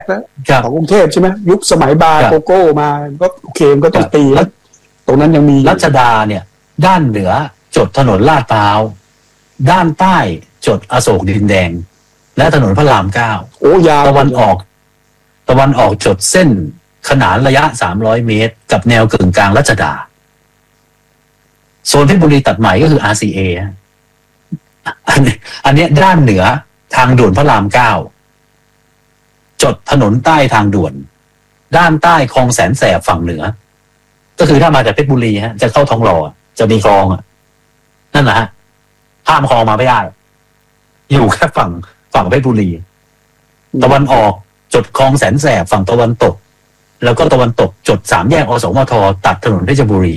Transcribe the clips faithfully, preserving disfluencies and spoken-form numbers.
ของกรุงเทพใช่ไหมยุคสมัยบาร์โกโก้มาก็โอเคมันก็ต้องตีแล้วตรงนั้นยังมีรัชดาเนี่ยด้านเหนือจดถนนลาดพร้าวด้านใต้จดอโศกดินแดงและถนนพระรามเก้าโอ้ยาวตะวันออกตะวันออกจดเส้นขนานระยะสามร้อยเมตรกับแนวกึ่งกลางรัชดาโซนเพชรบุรีตัดใหม่ก็คือ อาร์ ซี เอ อันนี้อันนี้ด้านเหนือทางด่วนพระรามเก้าจดถนนใต้ทางด่วนด้านใต้คลองแสนแสบฝั่งเหนือก็คือถ้ามาจากเพชรบุรีฮะจะเข้าทองหล่อจะมีคลองอ่ะนั่นแหละฮะข้ามคลองมาไม่ได้อยู่แค่ฝั่งฝั่งเพชรบุรีตะวันออกจดคลองแสนแสบฝั่งตะวันตกแล้วก็ตะวันตกจดสามแยกอสมทตัดถนนเพชรบุรี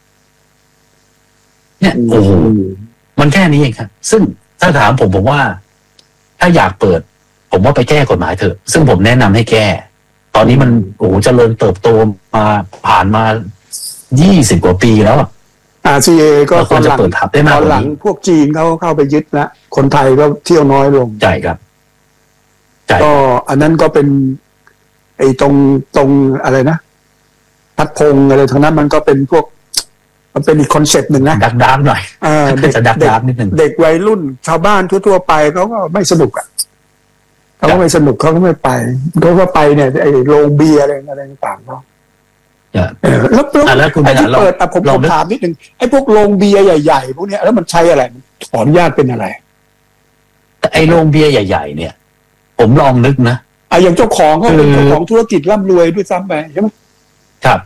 เนี่ยโอ้โหมันแค่นี้เองครับซึ่งถ้าถามผมผมว่าถ้าอยากเปิดผมว่าไปแก้กฎหมายเถอะซึ่งผมแนะนำให้แก้ตอนนี้มันโอ้โหเจริญเติบโตมาผ่านมายี่สิบกว่าปีแล้วอ่ะอาร์ ซี เอ ก็ตอนหลังตอนหลังพวกจีนเขาเข้าไปยึดแล้วคนไทยก็เที่ยวน้อยลงใช่ครับก็อันนั้นก็เป็นไอ้ตรงตรงอะไรนะพัดพงอะไรทั้งนั้นมันก็เป็นพวกมันเป็นอีกคอนเซ็ปต์หนึ่งนะดักดาร์กหน่อยอ่าเด็กจะดักดาร์กนิดนึงเด็กวัยรุ่นชาวบ้านทั่วๆไปเขาก็ไม่สนุกอ่ะเขาก็ไม่สนุกเขาก็ไม่ไปเขาก็ไปเนี่ยไอ้โรงเบียร์อะไรอะไรต่างๆเนาะแล้วแล้วไอ้ที่เปิดแต่ผมผมถามนิดนึงไอ้พวกโรงเบียร์ใหญ่ๆพวกนี้แล้วมันใช้อะไรขออนุญาตเป็นอะไรแต่ไอ้โรงเบียร์ใหญ่ๆเนี่ยผมลองนึกนะไอ้อย่างเจ้าของเขาเป็นเจ้าของธุรกิจร่ำรวยด้วยซ้ำไปใช่ไหมครับ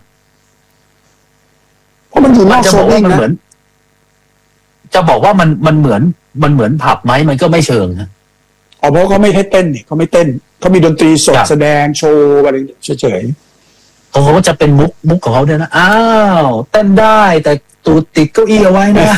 เพราะมันอยู่นอกโซนนี่นะจะบอกว่ามันมันเหมือนมันเหมือนผับไหมมันก็ไม่เชิงนะอ๋อเพราะเขาไม่ให้เต้นนี่เขาไม่เต้นเขามีดนตรีสดแสดงโชว์อะไรเฉยๆเขาก็จะเป็นมุกมุกของเขาด้วยนะอ้าวเต้นได้แต่ตูดติดเก้าอี้เอาไว้นะ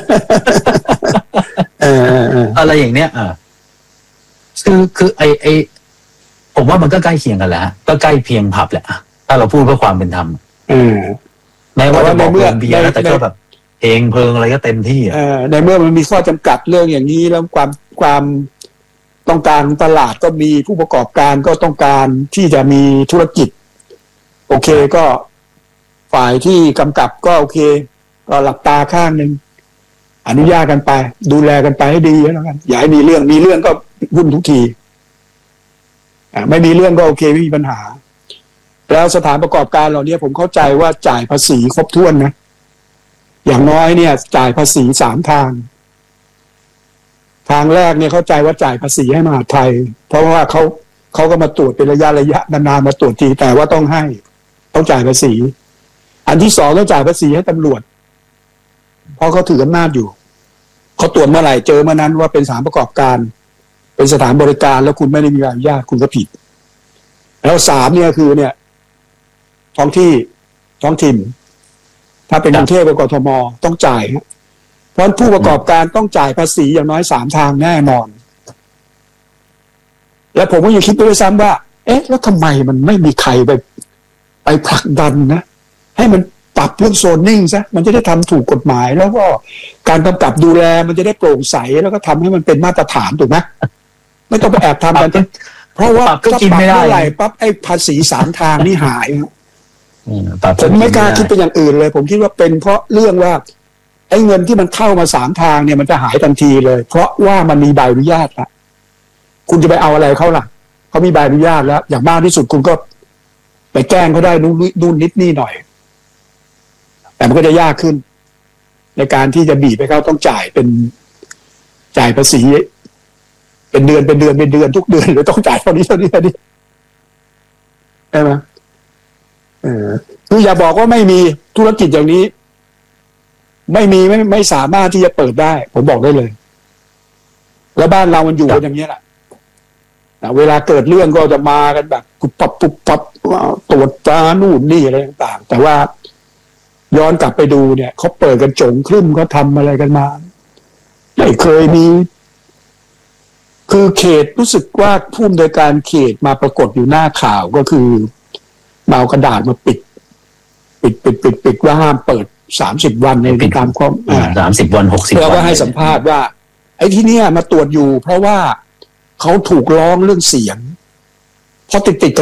อะไรอย่างเนี้ยอ่าคือคือไอไอผมว่ามันก็ใกล้เคียงกันแหละก็ใกล้เพียงผับแหละถ้าเราพูดเพื่อความเป็นธรรมแม้ว่าจะบอกเรื่องเบียร์แต่ก็แบบเพลงเพลิงอะไรก็เต็มที่อ่ะในเมื่อมันมีข้อจำกัดเรื่องอย่างนี้แล้วความความต้องการตลาดก็มีผู้ประกอบการก็ต้องการที่จะมีธุรกิจโอเคก็ฝ่ายที่กำกับก็โอเคก็หลับตาข้างหนึ่งอนุญาตกันไปดูแลกันไปให้ดีแล้วกันอย่าให้มีเรื่องมีเรื่องก็วุ่นทุกทีอ่าไม่มีเรื่องก็โอเคไม่มีปัญหาแล้วสถานประกอบการเหล่านี้ผมเข้าใจว่าจ่ายภาษีครบถ้วนนะอย่างน้อยเนี่ยจ่ายภาษีสามทางทางแรกเนี่ยเข้าใจว่าจ่ายภาษีให้มหาดไทยเพราะว่าเขาเขาก็มาตรวจเป็นระยะระยะนานๆมาตรวจทีแต่ว่าต้องให้ต้องจ่ายภาษีอันที่สองต้องจ่ายภาษีให้ตำรวจเพราะเขาถืออำนาจอยู่เขาตรวจเมื่อไหร่เจอเมื่อนั้นว่าเป็นสถานประกอบการเป็นสถานบริการแล้วคุณไม่ได้มีใบอนุญาตคุณก็ผิดแล้วสามเนี่ยคือเนี่ยท้องที่ท้องถิ่นถ้าเป็นกรุงเทพกับกทมต้องจ่ายเพราะผู้ประกอบการต้องจ่ายภาษีอย่างน้อยสามทางแน่นอนและผมก็ยังคิดไปด้วยซ้ำว่าเอ๊ะแล้วทำไมมันไม่มีใครไปไปผลักดันนะให้มันปรับเรื่องโซนนิ่งซะมันจะได้ทำถูกกฎหมายแล้วก็การกำกับดูแลมันจะได้โปร่งใสแล้วก็ทำให้มันเป็นมาตรฐานถูกไหมไม่ต้องไปแอบทำกันเพราะว่าถ้าปรับเมื่อไหร่ปั๊บไอ้ภาษีสามทางนี่หายผมไม่กล้าคิดเป็นอย่างอื่นเลยผมคิดว่าเป็นเพราะเรื่องว่าไอ้เงินที่มันเข้ามาสามทางเนี่ยมันจะหายทันทีเลยเพราะว่ามันมีใบอนุญาตละคุณจะไปเอาอะไรเขาล่ะเขามีใบอนุญาตแล้วอย่างมากที่สุดคุณก็ไปแกล้งเขาได้นู่นนู่นนิดนี่หน่อยแต่มันก็จะยากขึ้นในการที่จะบีบไปเขาต้องจ่ายเป็นจ่ายภาษีเป็นเดือนเป็นเดือนเป็นเดือนทุกเดือนหรือต้องจ่ายเท่านี้เท่านี้เท่านี้ใช่ไหมเออคืออย่าบอกว่าไม่มีธุรกิจอย่างนี้ไม่มีไม่ไม่สามารถที่จะเปิดได้ผมบอกได้เลยแล้วบ้านเรามันอยู่กันอย่างนี้แหละเวลาเกิดเรื่องก็จะมากันแบบปุบปับปุบปับตรวจตรานู่นนี่อะไรต่างๆแต่ว่าย้อนกลับไปดูเนี่ยเขาเปิดกันจงครึ่มเขาทำอะไรกันมาไม่เคยมีคือเขตรู้สึกว่าผู้อำนวยการเขตมาปรากฏอยู่หน้าข่าวก็คือมาเอากระดาษมาปิดปิดปิดปิดปิดว่าห้ามเปิดสามสิบวันในตามข้อสามสิบวันหกสิบวันแล้วก็ให้สัมภาษณ์ว่าไอ้ที่เนี้ยมาตรวจอยู่เพราะว่าเขาถูกร้องเรื่องเสียงพอติดติด